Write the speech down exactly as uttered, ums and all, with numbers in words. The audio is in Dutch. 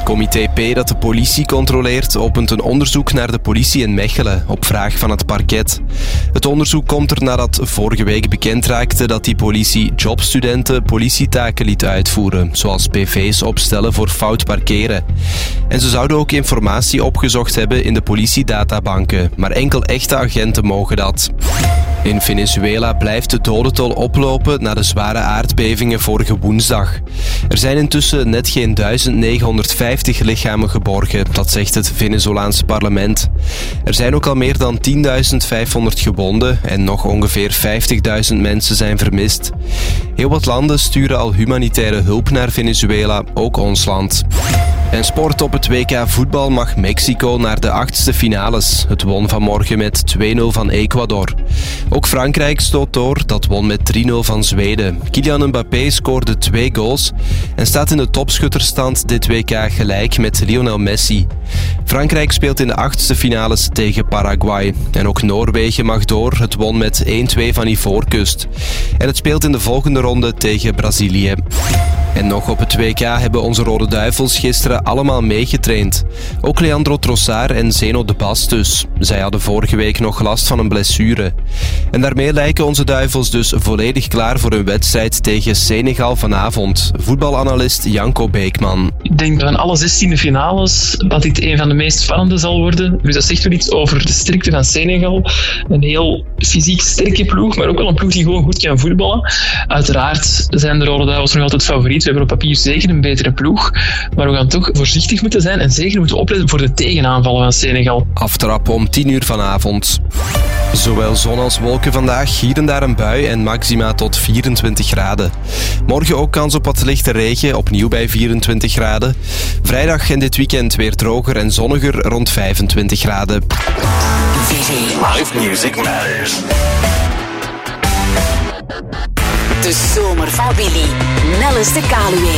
Comité P dat de politie controleert opent een onderzoek naar de politie in Mechelen op vraag van het parket. Het onderzoek komt er nadat vorige week bekend raakte dat die politie jobstudenten politietaken liet uitvoeren, zoals P V's opstellen voor fout parkeren. En ze zouden ook informatie opgezocht hebben in de politiedatabanken, maar enkel echte agenten mogen dat. In Venezuela blijft de dodental oplopen na de zware aardbevingen vorige woensdag. Er zijn intussen net geen duizend negenhonderdvijftig lichamen geborgen, dat zegt het Venezolaanse parlement. Er zijn ook al meer dan tienduizend vijfhonderd gewonden en nog ongeveer vijftigduizend mensen zijn vermist. Heel wat landen sturen al humanitaire hulp naar Venezuela, ook ons land. En sport op het W K voetbal mag Mexico naar de achtste finales. Het won vanmorgen met twee nul van Ecuador. Ook Frankrijk stoot door, dat won met drie nul van Zweden. Kylian Mbappé scoorde twee goals en staat in de topschutterstand dit W K gelijk met Lionel Messi. Frankrijk speelt in de achtste finales tegen Paraguay. En ook Noorwegen mag door, het won met één twee van Ivoorkust. En het speelt in de volgende ronde tegen Brazilië. En nog op het W K hebben onze Rode Duivels gisteren allemaal meegetraind. Ook Leandro Trossard en Zeno de Bas dus. Zij hadden vorige week nog last van een blessure. En daarmee lijken onze Duivels dus volledig klaar voor een wedstrijd tegen Senegal vanavond. Voetbalanalist Janko Beekman. Ik denk van alle zestien finales dat dit een van de meest spannende zal worden. Dus dat zegt wel iets over de sterkte van Senegal. Een heel fysiek sterke ploeg, maar ook wel een ploeg die gewoon goed kan voetballen. Uiteraard zijn de Rode Duivels nog altijd favoriet. We hebben op papier zeker een betere ploeg. Maar we gaan toch voorzichtig moeten zijn en zeker moeten opletten voor de tegenaanvallen van Senegal. Aftrap om tien uur vanavond. Zowel zon als wolken vandaag, hier en daar een bui en maxima tot vierentwintig graden. Morgen ook kans op wat lichte regen, opnieuw bij vierentwintig graden. Vrijdag en dit weekend weer droger en zonniger rond vijfentwintig graden. Live music matters. De zomer van Willy. Nelles de Kaluwe.